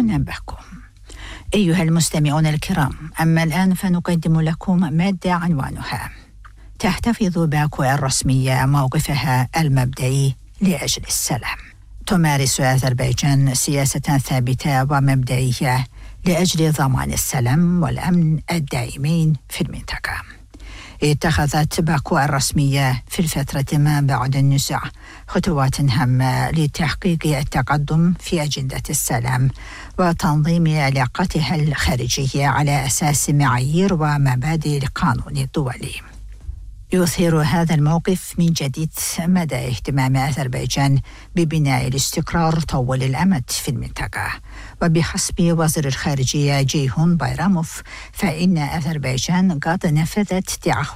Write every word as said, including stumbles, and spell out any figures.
أهلا بكم أيها المستمعون الكرام. أما الآن فنقدم لكم مادة عنوانها: تحتفظ باكو الرسمية موقفها المبدئي لأجل السلام. تمارس أذربيجان سياسة ثابتة ومبدئية لأجل ضمان السلام والأمن الدائمين في المنطقة. اتخذت باكو الرسمية في الفترة ما بعد النزاع خطوات هامة لتحقيق التقدم في أجندة السلام وتنظيم علاقاتها الخارجية على أساس معايير ومبادئ القانون الدولي. يثير هذا الموقف من جديد مدى اهتمام أذربيجان ببناء الاستقرار طويل الأمد في المنطقة. وبحسب وزير الخارجية جيهون بايراموف، فإن أذربيجان قد نفذت تعهد